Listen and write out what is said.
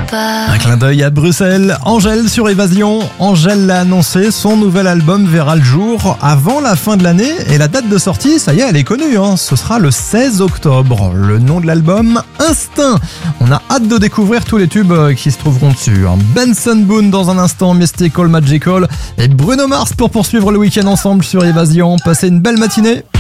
pas. Un clin d'œil à Bruxelles. Angèle sur Évasion. Angèle l'a annoncé, son nouvel album verra le jour avant la fin de l'année. Et la date de sortie, ça y est, elle est connue. Ce sera le 16 octobre. Le nom de l'album, Instinct. On a hâte de découvrir tous les tubes qui se trouveront dessus. Benson Boone dans un instant, Mystical Magical. Et Bruno Mars pour poursuivre le week-end ensemble sur Évasion. Passez une belle matinée.